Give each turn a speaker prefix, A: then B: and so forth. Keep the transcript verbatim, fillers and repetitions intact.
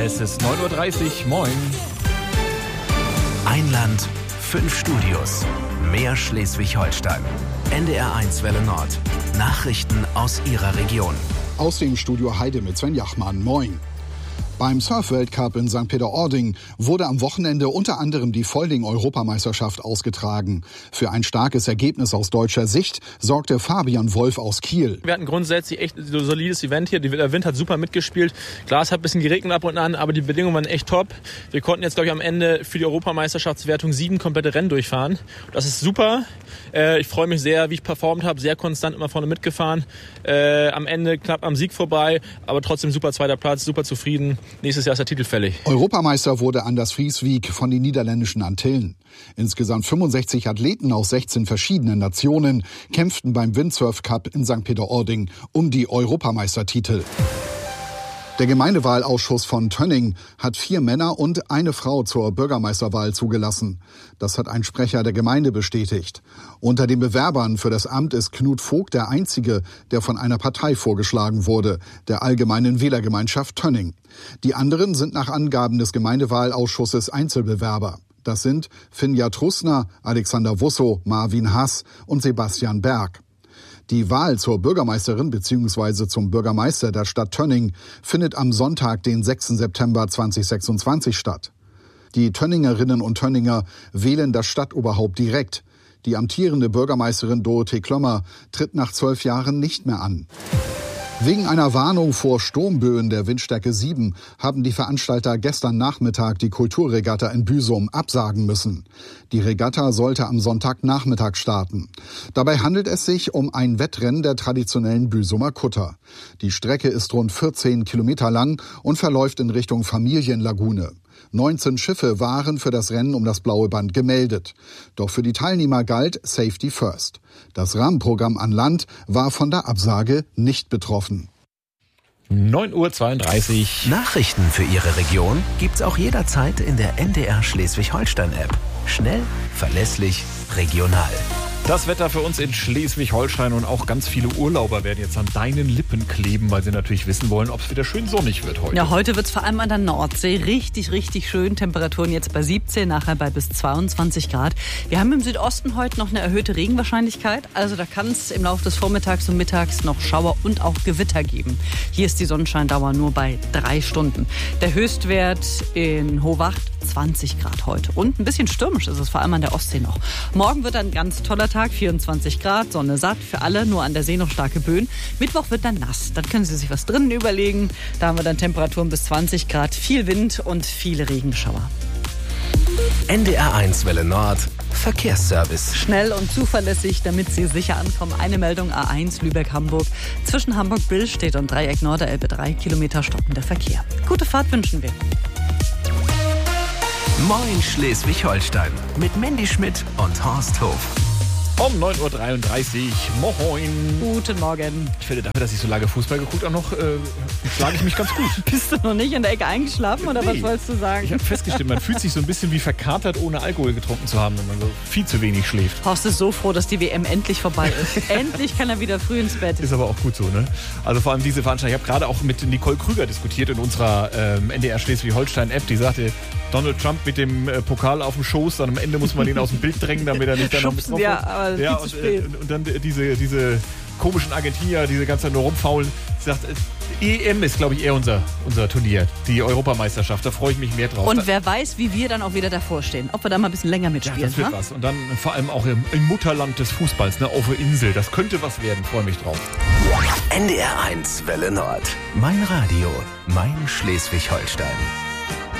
A: Es ist neun Uhr dreißig. Moin.
B: Ein Land, fünf Studios. Mehr Schleswig-Holstein. N D R eins Welle Nord. Nachrichten aus Ihrer Region.
C: Aus dem Studio Heide mit Sven Jachmann. Moin. Beim Surf-Weltcup in Sankt Peter-Ording wurde am Wochenende unter anderem die Folding-Europameisterschaft ausgetragen. Für ein starkes Ergebnis aus deutscher Sicht sorgte Fabian Wolf aus Kiel.
D: Wir hatten grundsätzlich echt ein solides Event hier. Der Wind hat super mitgespielt. Klar, es hat ein bisschen geregnet ab und an, aber die Bedingungen waren echt top. Wir konnten jetzt, glaube ich, am Ende für die Europameisterschaftswertung sieben komplette Rennen durchfahren. Das ist super. Äh, ich freue mich sehr, wie ich performt habe. Sehr konstant immer vorne mitgefahren. Äh, am Ende knapp am Sieg vorbei, aber trotzdem super zweiter Platz, super zufrieden. Nächstes Jahr ist der Titel fällig.
C: Europameister wurde Anders Vrieswijk von den niederländischen Antillen. Insgesamt fünfundsechzig Athleten aus sechzehn verschiedenen Nationen kämpften beim Windsurf Cup in Sankt Peter-Ording um die Europameistertitel. Der Gemeindewahlausschuss von Tönning hat vier Männer und eine Frau zur Bürgermeisterwahl zugelassen. Das hat ein Sprecher der Gemeinde bestätigt. Unter den Bewerbern für das Amt ist Knut Vogt der einzige, der von einer Partei vorgeschlagen wurde, der Allgemeinen Wählergemeinschaft Tönning. Die anderen sind nach Angaben des Gemeindewahlausschusses Einzelbewerber. Das sind Finja Trussner, Alexander Wusso, Marvin Hass und Sebastian Berg. Die Wahl zur Bürgermeisterin bzw. zum Bürgermeister der Stadt Tönning findet am Sonntag, den sechsten September zweitausendsechsundzwanzig statt. Die Tönningerinnen und Tönninger wählen das Stadtoberhaupt direkt. Die amtierende Bürgermeisterin Dorothee Klömmer tritt nach zwölf Jahren nicht mehr an. Wegen einer Warnung vor Sturmböen der Windstärke sieben haben die Veranstalter gestern Nachmittag die Kulturregatta in Büsum absagen müssen. Die Regatta sollte am Sonntagnachmittag starten. Dabei handelt es sich um ein Wettrennen der traditionellen Büsumer Kutter. Die Strecke ist rund vierzehn Kilometer lang und verläuft in Richtung Familienlagune. neunzehn Schiffe waren für das Rennen um das blaue Band gemeldet. Doch für die Teilnehmer galt Safety First. Das Rahmenprogramm an Land war von der Absage nicht betroffen.
A: neun Uhr zweiunddreißig.
B: Nachrichten für Ihre Region gibt's auch jederzeit in der N D R Schleswig-Holstein-App. Schnell, verlässlich, regional.
A: Das Wetter für uns in Schleswig-Holstein und auch ganz viele Urlauber werden jetzt an deinen Lippen kleben, weil sie natürlich wissen wollen, ob es wieder schön sonnig wird heute.
E: Ja, heute wird es vor allem an der Nordsee richtig, richtig schön. Temperaturen jetzt bei siebzehn, nachher bei bis zweiundzwanzig Grad. Wir haben im Südosten heute noch eine erhöhte Regenwahrscheinlichkeit. Also da kann es im Laufe des Vormittags und Mittags noch Schauer und auch Gewitter geben. Hier ist die Sonnenscheindauer nur bei drei Stunden. Der Höchstwert in Hohwacht zwanzig Grad heute. Und ein bisschen stürmisch ist es vor allem an der Ostsee noch. Morgen wird ein ganz toller Tag. vierundzwanzig Grad, Sonne satt, für alle, nur an der See noch starke Böen. Mittwoch wird dann nass, dann können Sie sich was drinnen überlegen. Da haben wir dann Temperaturen bis zwanzig Grad, viel Wind und viele Regenschauer.
B: N D R eins Welle Nord, Verkehrsservice.
E: Schnell und zuverlässig, damit Sie sicher ankommen. Eine Meldung A eins Lübeck-Hamburg. Zwischen Hamburg-Bill steht und Dreieck Norderelbe drei Kilometer stockender Verkehr. Gute Fahrt wünschen wir.
B: Moin Schleswig-Holstein mit Mandy Schmidt und Horst Hof.
A: Um neun Uhr dreiunddreißig. Moin.
E: Guten Morgen.
A: Ich finde, dafür, dass ich so lange Fußball geguckt habe, noch äh, schlage ich mich ganz gut.
E: Bist du noch nicht in der Ecke eingeschlafen oder nee. Was wolltest du sagen?
A: Ich habe festgestellt, man fühlt sich so ein bisschen wie verkatert, ohne Alkohol getrunken zu haben, wenn man so viel zu wenig schläft.
E: Horst ist so froh, dass die W M endlich vorbei ist. Endlich kann er wieder früh ins Bett.
A: Ist aber auch gut so, ne? Also vor allem diese Veranstaltung. Ich habe gerade auch mit Nicole Krüger diskutiert in unserer ähm, N D R Schleswig-Holstein-App. Die sagte, Donald Trump mit dem äh, Pokal auf dem Schoß, dann am Ende muss man ihn aus dem Bild drängen, damit er nicht dann noch mit drauf
E: ja, aber
A: ja,
E: viel zu
A: und,
E: spät.
A: Äh, und dann diese, diese komischen Argentinier, diese ganze Zeit nur rumfaulen. Sie sagt, E M ist, glaube ich, eher unser, unser Turnier. Die Europameisterschaft, da freue ich mich mehr drauf.
E: Und
A: da,
E: wer weiß, wie wir dann auch wieder davor stehen. Ob wir da mal ein bisschen länger mitspielen.
A: Ja, das wird
E: ha?
A: was. Und dann vor allem auch im, im Mutterland des Fußballs, ne, auf der Insel. Das könnte was werden, freue mich drauf.
B: N D R eins Welle Nord. Mein Radio, mein Schleswig-Holstein.